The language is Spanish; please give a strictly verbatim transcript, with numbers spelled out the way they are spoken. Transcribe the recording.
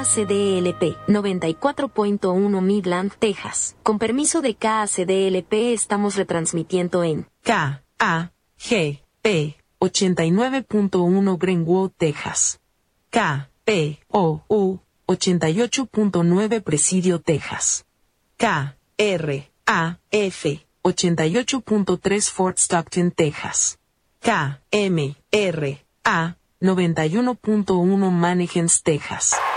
A C D L P, noventa y cuatro punto uno Midland, Texas. Con permiso de K A C D L P estamos retransmitiendo en K A G P ochenta y nueve punto uno Greenwood, Texas. K P O U ochenta y ocho punto nueve Presidio, Texas. K R A F ochenta y ocho punto tres Fort Stockton, Texas. K M R A noventa y uno punto uno Mannequins, Texas.